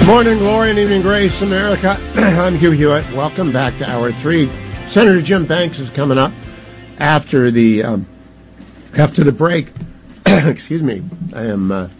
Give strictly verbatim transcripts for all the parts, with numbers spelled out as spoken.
Morning glory and evening grace, America. I'm Hugh Hewitt. Welcome back to Hour Three. Senator Jim Banks is coming up after the um, after the break. Excuse me, I am uh,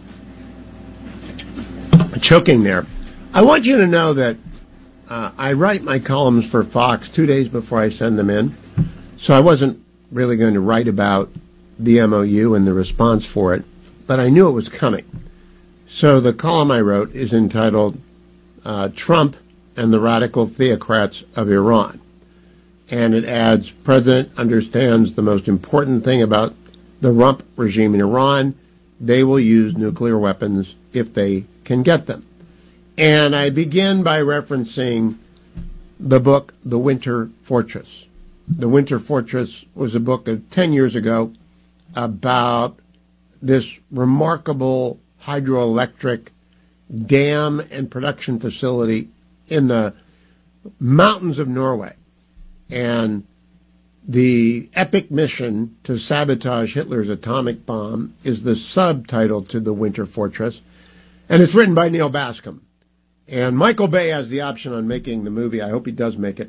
choking there. I want you to know that uh, I write my columns for Fox two days before I send them in, so I wasn't really going to write about the M O U and the response for it, but I knew it was coming. So the column I wrote is entitled uh, Trump and the Radical Theocrats of Iran. And it adds, President understands the most important thing about the rump regime in Iran. They will use nuclear weapons if they can get them. And I begin by referencing the book, The Winter Fortress. The Winter Fortress was a book of ten years ago about this remarkable hydroelectric dam and production facility in the mountains of Norway. And the epic mission to sabotage Hitler's atomic bomb is the subtitle to The Winter Fortress. And it's written by Neil Bascom. And Michael Bay has the option on making the movie. I hope he does make it.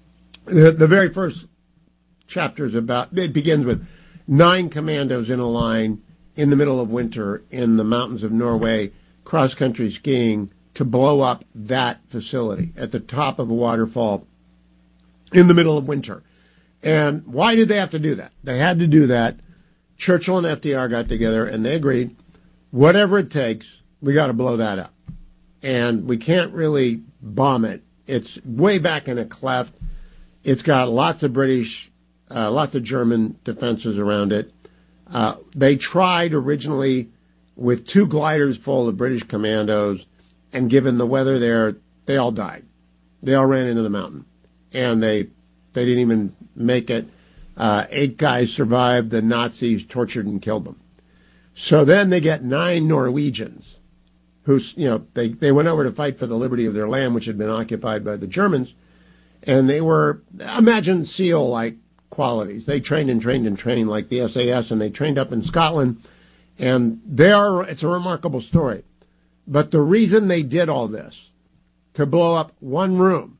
The, the very first chapter is about, it begins with nine commandos in a line in the middle of winter in the mountains of Norway, cross-country skiing to blow up that facility at the top of a waterfall in the middle of winter. And why did they have to do that? They had to do that. Churchill and F D R got together and they agreed, whatever it takes, we got to blow that up. And we can't really bomb it. It's way back in a cleft. It's got lots of British, uh, lots of German defenses around it. Uh, they tried originally with two gliders full of British commandos, and given the weather there, they all died. They all ran into the mountain, and they they didn't even make it. Uh, eight guys survived. The Nazis tortured and killed them. So then they get nine Norwegians, who you know they they went over to fight for the liberty of their land, which had been occupied by the Germans, and they were imagine SEAL-like qualities. They trained and trained and trained like the S A S, and they trained up in Scotland, and they are, it's a remarkable story. But the reason they did all this, to blow up one room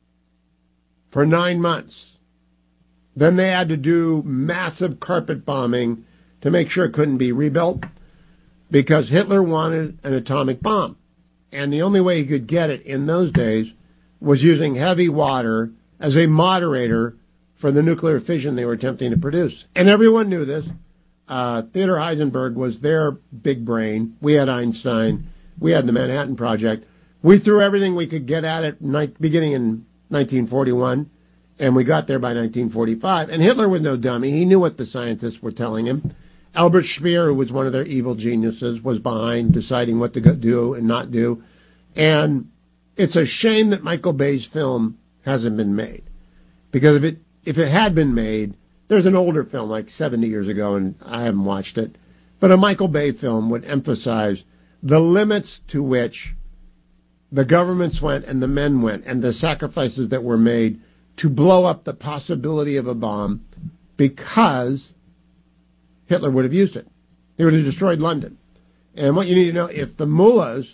for nine months, then they had to do massive carpet bombing to make sure it couldn't be rebuilt, because Hitler wanted an atomic bomb. And the only way he could get it in those days was using heavy water as a moderator for the nuclear fission they were attempting to produce. And everyone knew this. Uh, Theodore Heisenberg was their big brain. We had Einstein. We had the Manhattan Project. We threw everything we could get at it ni- beginning in nineteen forty-one, and we got there by nineteen forty-five. And Hitler was no dummy. He knew what the scientists were telling him. Albert Speer, who was one of their evil geniuses, was behind deciding what to go do and not do. And it's a shame that Michael Bay's film hasn't been made, because if it If it had been made, there's an older film like seventy years ago, and I haven't watched it, but a Michael Bay film would emphasize the limits to which the governments went and the men went and the sacrifices that were made to blow up the possibility of a bomb, because Hitler would have used it. He would have destroyed London. And what you need to know, if the mullahs,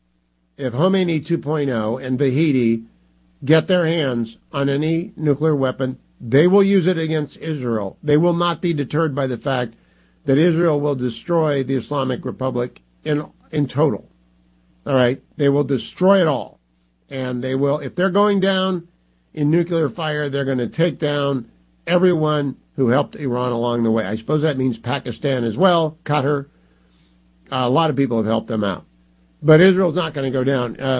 if Khomeini two point oh and Vahidi get their hands on any nuclear weapon, they will use it against Israel. They will not be deterred by the fact that Israel will destroy the Islamic Republic in in total. All right? They will destroy it all. And they will, if they're going down in nuclear fire, they're going to take down everyone who helped Iran along the way. I suppose that means Pakistan as well, Qatar. Uh, a lot of people have helped them out. But Israel's not going to go down. Uh,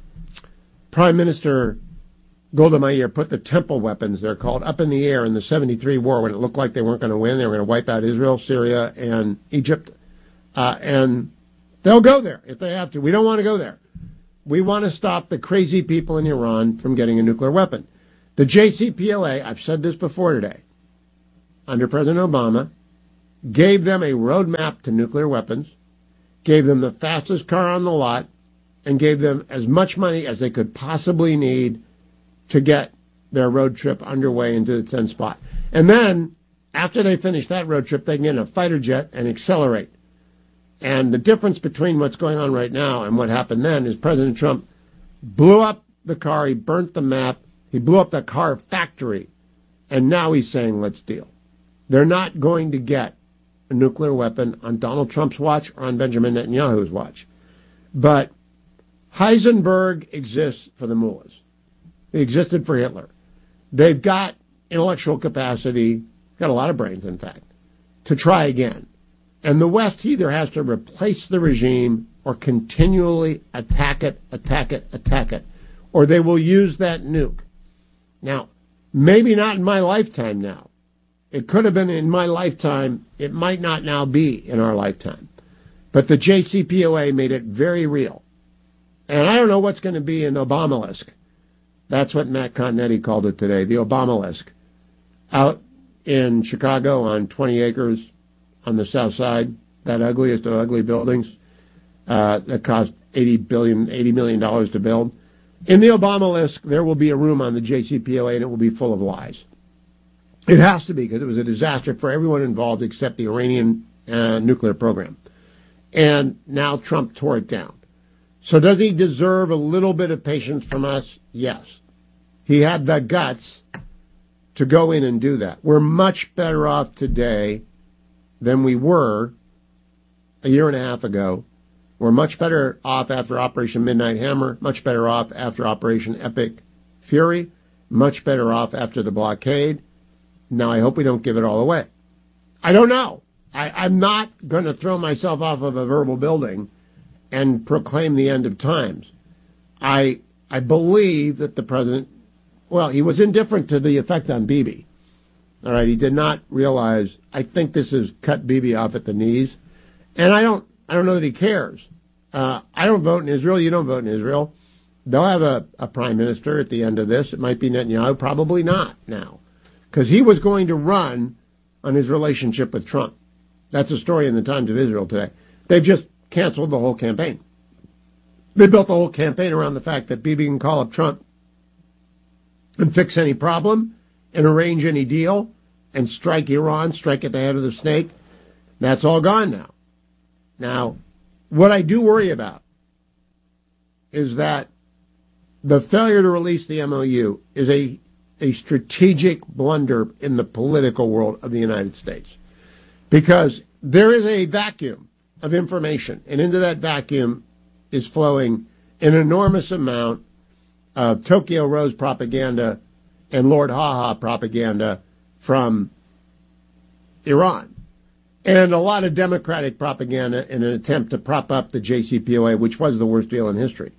Prime Minister Golda Meir put the Temple weapons, they're called, up in the air in the seventy-three war when it looked like they weren't going to win. They were going to wipe out Israel, Syria, and Egypt. Uh, and they'll go there if they have to. We don't want to go there. We want to stop the crazy people in Iran from getting a nuclear weapon. The J C P O A, I've said this before today, under President Obama, gave them a roadmap to nuclear weapons, gave them the fastest car on the lot, and gave them as much money as they could possibly need to get their road trip underway into the tenth spot. And then, after they finish that road trip, they can get in a fighter jet and accelerate. And the difference between what's going on right now and what happened then is President Trump blew up the car, he burnt the map, he blew up the car factory, and now he's saying, let's deal. They're not going to get a nuclear weapon on Donald Trump's watch or on Benjamin Netanyahu's watch. But Heisenberg exists for the mullahs. He existed for Hitler. They've got intellectual capacity, got a lot of brains, in fact, to try again. And the West either has to replace the regime or continually attack it, attack it, attack it, or they will use that nuke. Now, maybe not in my lifetime now. It could have been in my lifetime. It might not now be in our lifetime. But the J C P O A made it very real. And I don't know what's going to be in Obamalisk. That's what Matt Continetti called it today, the Obamalisk. Out in Chicago on twenty acres on the south side, that ugliest of ugly buildings uh, that cost eighty billion dollars, eighty million dollars to build. In the Obamalisk, there will be a room on the J C P O A, and it will be full of lies. It has to be, because it was a disaster for everyone involved except the Iranian uh, nuclear program. And now Trump tore it down. So does he deserve a little bit of patience from us? Yes. He had the guts to go in and do that. We're much better off today than we were a year and a half ago. We're much better off after Operation Midnight Hammer, much better off after Operation Epic Fury, much better off after the blockade. Now, I hope we don't give it all away. I don't know. I, I'm not going to throw myself off of a verbal building and proclaim the end of times. I I believe that the president, well, he was indifferent to the effect on Bibi. All right, he did not realize, I think this has cut Bibi off at the knees. And I don't I don't know that he cares. Uh, I don't vote in Israel. You don't vote in Israel. They'll have a, a prime minister at the end of this. It might be Netanyahu. Probably not now. Because he was going to run on his relationship with Trump. That's a story in the Times of Israel today. They've just canceled the whole campaign. They built the whole campaign around the fact that Bibi can call up Trump and fix any problem and arrange any deal and strike Iran, strike at the head of the snake. That's all gone now. Now, what I do worry about is that the failure to release the M O U is a a strategic blunder in the political world of the United States. Because there is a vacuum of information, and into that vacuum is flowing an enormous amount of Tokyo Rose propaganda and Lord Haha propaganda from Iran. And a lot of Democratic propaganda in an attempt to prop up the J C P O A, which was the worst deal in history.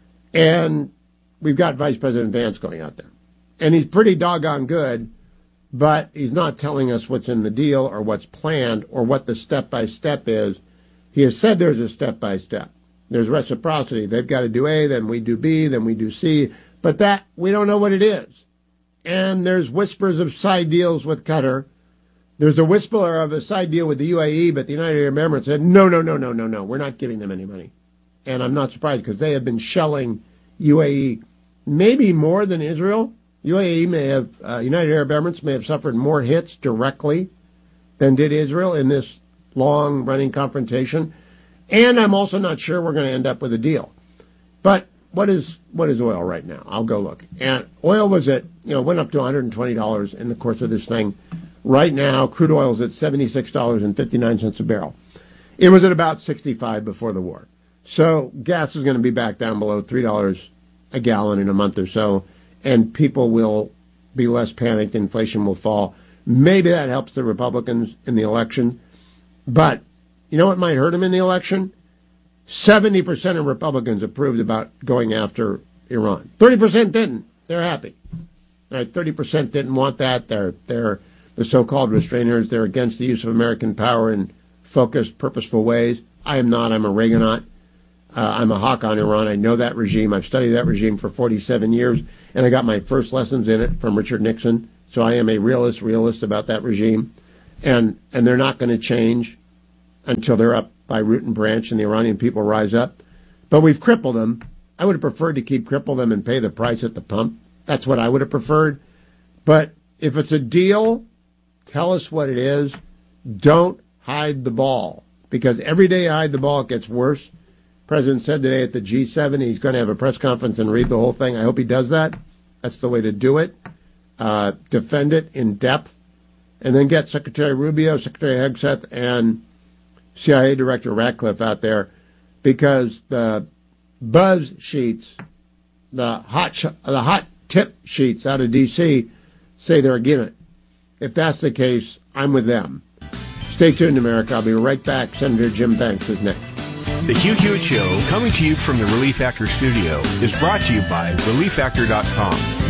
And we've got Vice President Vance going out there. And he's pretty doggone good, but he's not telling us what's in the deal or what's planned or what the step-by-step is. He has said there's a step-by-step. There's reciprocity. They've got to do A, then we do B, then we do C. But that, we don't know what it is. And there's whispers of side deals with Qatar. There's a whisper of a side deal with the U A E, but the United Arab Emirates said, no, no, no, no, no, no, we're not giving them any money. And I'm not surprised because they have been shelling U A E maybe more than Israel. U A E may have, uh, United Arab Emirates may have suffered more hits directly than did Israel in this long-running confrontation. And I'm also not sure we're going to end up with a deal. But what is what is oil right now? I'll go look. And oil was at, you know, went up to one hundred twenty dollars in the course of this thing. Right now, crude oil is at seventy-six dollars and fifty-nine cents a barrel. It was at about sixty-five before the war. So gas is going to be back down below three dollars a gallon in a month or so. And people will be less panicked. Inflation will fall. Maybe that helps the Republicans in the election. But you know what might hurt them in the election? seventy percent of Republicans approved about going after Iran. thirty percent didn't. They're happy. All right, thirty percent didn't want that. They're, they're the so-called restrainers. They're against the use of American power in focused, purposeful ways. I am not. I'm a Reaganite. Uh, I'm a hawk on Iran. I know that regime. I've studied that regime for forty-seven years, and I got my first lessons in it from Richard Nixon. So I am a realist, realist about that regime. And and they're not going to change until they're up by root and branch and the Iranian people rise up. But we've crippled them. I would have preferred to keep cripple them and pay the price at the pump. That's what I would have preferred. But if it's a deal, tell us what it is. Don't hide the ball. Because every day you hide the ball, it gets worse. President said today at the G seven he's going to have a press conference and read the whole thing. I hope he does that. That's the way to do it. Uh, defend it in depth. And then get Secretary Rubio, Secretary Hegseth, and C I A Director Ratcliffe out there, because the buzz sheets, the hot sh- the hot tip sheets out of D C say they're against it. If that's the case, I'm with them. Stay tuned, America. I'll be right back. Senator Jim Banks is next. The Hugh Hewitt Show, coming to you from the Relief Factor studio, is brought to you by relief factor dot com.